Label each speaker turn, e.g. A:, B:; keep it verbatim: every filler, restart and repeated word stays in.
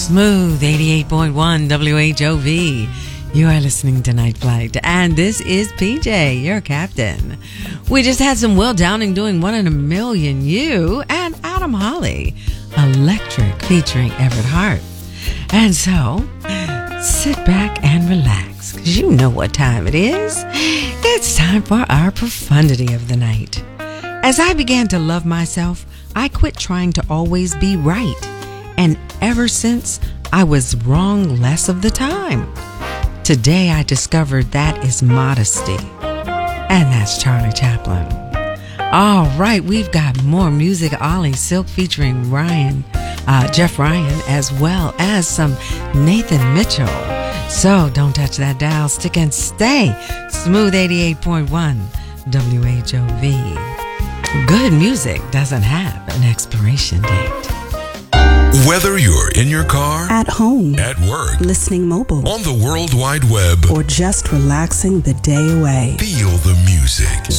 A: Smooth eighty-eight point one W H O V. You are listening to Night Flight, and this is P J, your captain. We just had some Will Downing doing One in a Million, You, and Adam Holly, Electric, featuring Everett Hart. And so, sit back and relax, because you know what time it is. It's time for our profundity of the night. As I began to love myself, I quit trying to always be right. And ever since, I was wrong less of the time. Today, I discovered that is modesty. And that's Charlie Chaplin. All right, we've got more music. Ollie Silk featuring Ryan, uh, Jeff Ryan, as well as some Nathan Mitchell. So don't touch that dial. Stick and stay. Smooth eighty-eight point one W H O V. Good music doesn't have an expiration date.
B: Whether you're in your car,
C: at home,
B: at work,
C: listening mobile,
B: on the World Wide Web,
C: or just relaxing the day away,
B: feel the music.